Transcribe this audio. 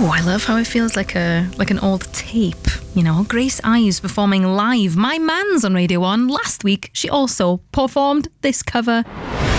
Oh, I love how it feels like an old tape. You know, Grace Ives performing live My Man's on Radio 1. Last week, she also performed this cover.